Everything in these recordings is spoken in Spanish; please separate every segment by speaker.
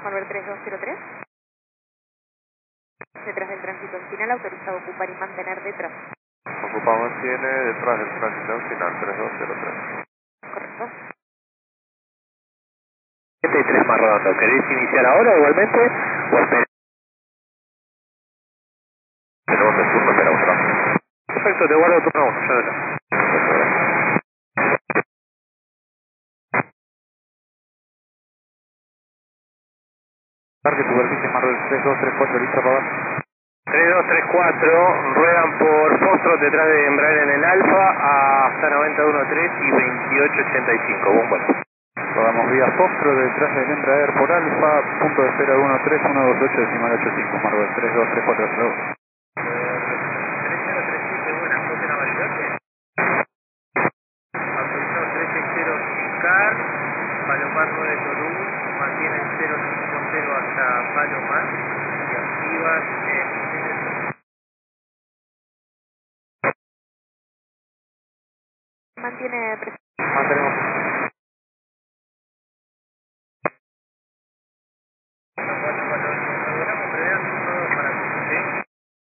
Speaker 1: Marvel 3203. Detrás del tránsito final, autorizado a ocupar y mantener detrás.
Speaker 2: Ocupa mantiene detrás del tránsito final 3203.
Speaker 1: Correcto.
Speaker 3: 73 más redondo. ¿Querés iniciar ahora igualmente o esperar?
Speaker 2: Tenemos el turno, esperamos atrás.
Speaker 3: Perfecto, te guardo turno 1, ya está.
Speaker 2: Parque superficie Marvel 3234, listo para abajo.
Speaker 3: 3234, ruedan por Foxtrot detrás de Embraer en el Alfa hasta 9013 y 2885, bomba.
Speaker 2: Rodamos vía Foxtrot detrás del Embraer por Alfa, punto de espera 13128 decimal 85, Marvel 3234.
Speaker 3: 3037, buenas, ¿pueden Bariloche? Autorizado 360 Car, Palomar 9 Tolú, mantienen 050 hasta Palomar y activan
Speaker 1: Mantiene presente.
Speaker 3: mantenemos 448, logramos prever todo para ¿sí?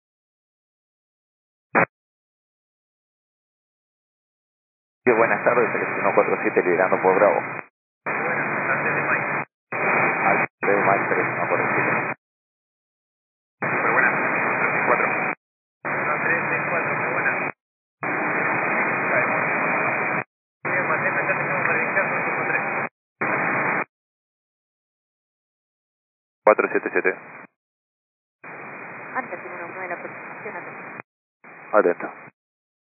Speaker 2: Sí, buenas tardes, el 147 liderando por Bravo.
Speaker 3: Buenas, antes de Mike.
Speaker 2: Al 3 más 3147. Pero buenas, 34.
Speaker 3: 334, muy buenas. Bien, mantenga, ya tenemos para iniciar con turno 3.
Speaker 2: 477.
Speaker 1: Antes tiene una de la aproximación.
Speaker 2: Atento.